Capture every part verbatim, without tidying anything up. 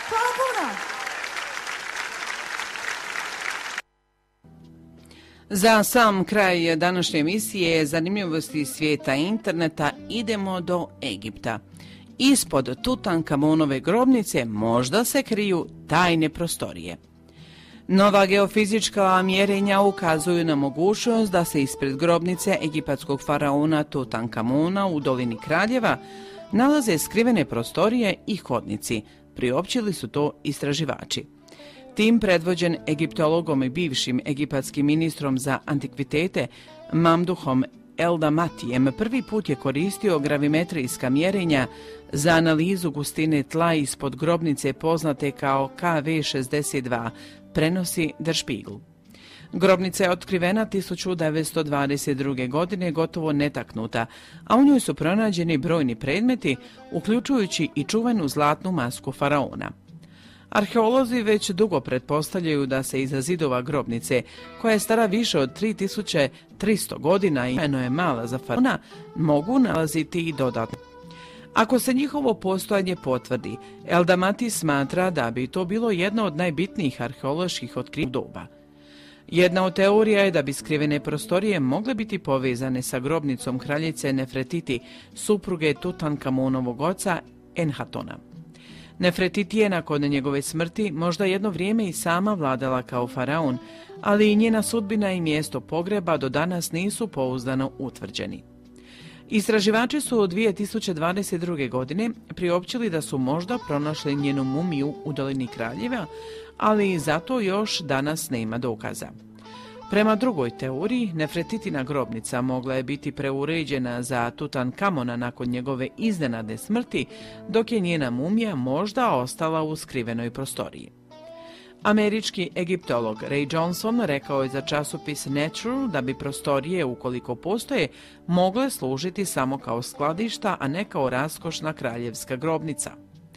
Hvala puno! Za sam kraj današnje emisije zanimljivosti svijeta interneta idemo do Egipta. Ispod Tutankamonove grobnice možda se kriju tajne prostorije. Nova geofizička mjerenja ukazuju na mogućnost da se ispred grobnice egipatskog faraona Tutankamona u dolini Kraljeva nalaze skrivene prostorije i hodnici, priopćili su to istraživači. Tim predvođen egiptologom i bivšim egipatskim ministrom za antikvitete Mamduhom Eldamatijem prvi put je koristio gravimetrijska mjerenja za analizu gustine tla ispod grobnice poznate kao K V šezdeset dva, prenosi Der Spiegel. Grobnica je otkrivena tisuću devetsto dvadeset druge. godine gotovo netaknuta, a u njoj su pronađeni brojni predmeti, uključujući i čuvenu zlatnu masku faraona. Arheolozi već dugo pretpostavljaju da se iza zidova grobnice, koja je stara više od tri tisuće tristo godina i eno je mala za faraona, mogu nalaziti i dodatno. Ako se njihovo postojanje potvrdi, Eldamati smatra da bi to bilo jedno od najbitnijih arheoloških otkrića doba. Jedna od teorija je da bi skrivene prostorije mogle biti povezane sa grobnicom kraljice Nefretiti, supruge Tutankamonovog oca Enhatona. Nefretiti je nakon njegove smrti možda jedno vrijeme i sama vladala kao faraon, ali i njena sudbina i mjesto pogreba do danas nisu pouzdano utvrđeni. Istraživači su od dvije tisuće dvadeset druge. godine priopćili da su možda pronašli njenu mumiju u dolini Kraljeva, ali zato još danas nema dokaza. Prema drugoj teoriji, Nefretitina grobnica mogla je biti preuređena za Tutankamona nakon njegove iznenadne smrti, dok je njena mumija možda ostala u skrivenoj prostoriji. Američki egiptolog Ray Johnson rekao je za časopis Nature da bi prostorije, ukoliko postoje, mogle služiti samo kao skladišta, a ne kao raskošna kraljevska grobnica.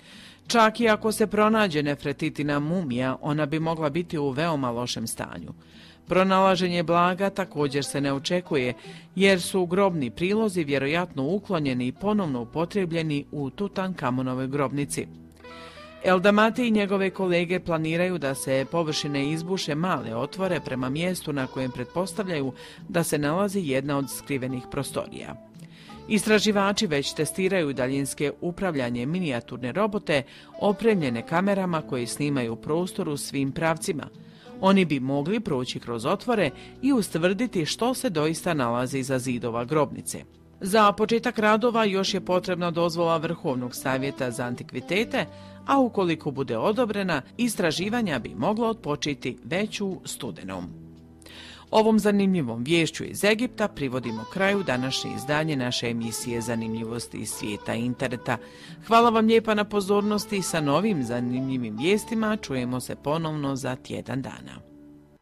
Čak i ako se pronađe Nefretitina mumija, ona bi mogla biti u veoma lošem stanju. Pronalaženje blaga također se ne očekuje, jer su grobni prilozi vjerojatno uklonjeni i ponovno upotrebljeni u Tutankamonovoj grobnici. Eldamati i njegove kolege planiraju da se površine izbuše male otvore prema mjestu na kojem pretpostavljaju da se nalazi jedna od skrivenih prostorija. Istraživači već testiraju daljinske upravljanje minijaturne robote opremljene kamerama koje snimaju prostor u svim pravcima. Oni bi mogli proći kroz otvore i ustvrditi što se doista nalazi iza zidova grobnice. Za početak radova još je potrebna dozvola Vrhovnog savjeta za antikvitete, a ukoliko bude odobrena, istraživanja bi moglo otpočeti već u studenom. Ovom zanimljivom viješću iz Egipta privodimo kraju današnje izdanje naše emisije Zanimljivosti iz svijeta interneta. Hvala vam lijepa na pozornosti i sa novim zanimljivim vijestima čujemo se ponovno za tjedan dana.